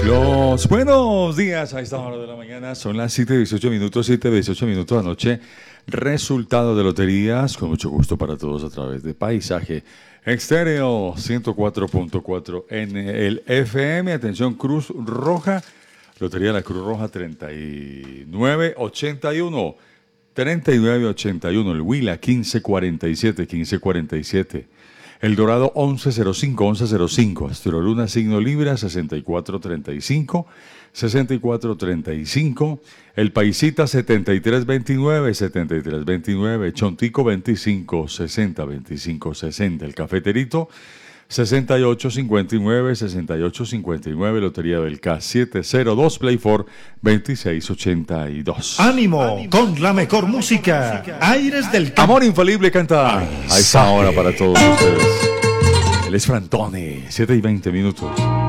Los buenos días a esta hora de la mañana. Son las 7:18 minutos, 7:18 minutos de anoche. Resultado de loterías, con mucho gusto para todos a través de Paisaje Estéreo 104.4 en el FM. Atención, Cruz Roja. Lotería de la Cruz Roja 3981. 3981. El Huila 1547. El Dorado 1105. Astroluna signo Libra 6435. El Paisita 7329. Chontico 2560. El Cafeterito 6859. Lotería del K702 Play for 2682. ¡Ánimo! Con la mejor música. Aires del campo. Amor Infalible canta a esta hora para todos ustedes. Él es Frantone, 7:20 minutos.